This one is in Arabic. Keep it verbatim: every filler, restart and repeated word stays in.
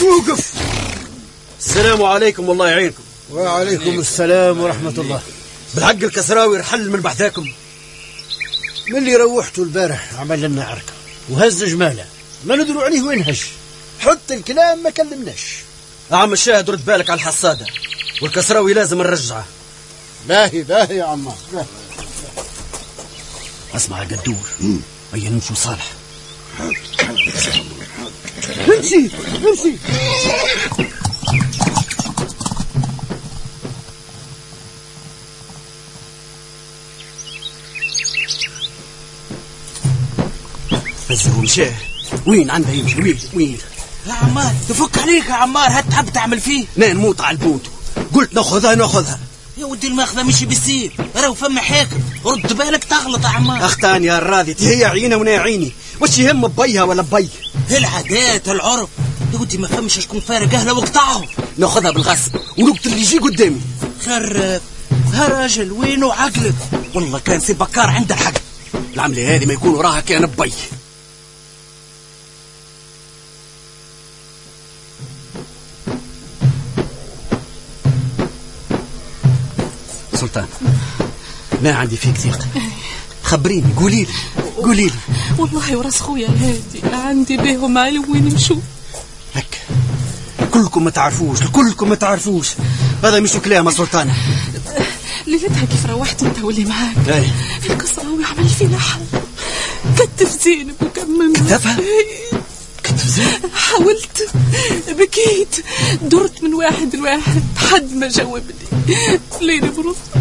وقف. السلام عليكم والله يعينكم. وعليكم السلام ورحمة الله. بالحق الكسراوي رحل من بحثاكم؟ من اللي روحته البارح عمل لنا عركة وهز جماله ما ندروا عليه وين هش، حتى الكلام ما كلمناش. عم الشاهد رد بالك على الحصادة والكسراوي لازم نرجعه. باهي باهي يا عمار. اسمع يا قدور، هيا نمشي صالح. امشي امشي. فزر ومشاه. وين عنده يمشي؟ وين وين يا عمار؟ تفك عليك يا عمار، هات تحب تعمل فيه. نا نموت على البوت. قلت ناخذها ناخذها يا ودي الماخذة مشي بالسير، راهو فما حاكم، رد بالك تغلط يا عمار. اختان يا الراضي، هي عينه ونا عيني، وش يهم بيها ولا بي؟ العادات العرف يا ودي، ما فهمش شكون فارق اهله وقطعه. ناخذها بالغصب ونقتل اللي يجي قدامي. خرب ها راجل، وينو عقلك؟ والله كان سي بكار عنده الحق، العملة هذه ما يكون وراها كان بي. سلطان، ما عندي فيك ثقة، خبريني، قولي لي قولي لي. والله وراس خويا الهادي عندي بيهم علم وين يمشوا. هك كلكم ما تعرفوش، كلكم ما تعرفوش، هذا مش كلام يا سلطانة. ليلتها كيف روحت انت واللي معاك اي الكسراوي عمل فينا حل، كتف زينب وكملنا. كتفها؟ كتف زينب؟ حاولت، بكيت، درت من واحد لواحد حد ما جاوبني. ليلي برص